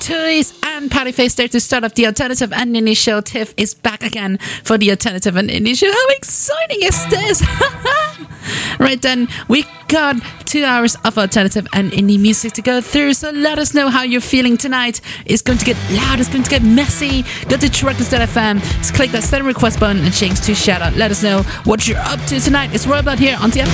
Toys and Patty Face there to start off the Alternative and Indie Show. Tiff is back again for the Alternative and Indie Show. How exciting is this? Right then, we got 2 hours of alternative and indie music to go through, so let us know how you're feeling tonight. It's going to get loud, it's going to get messy. Go to Truckers.fm, just click that send request button and change to shout out. Let us know what you're up to tonight. It's Robot here on TF.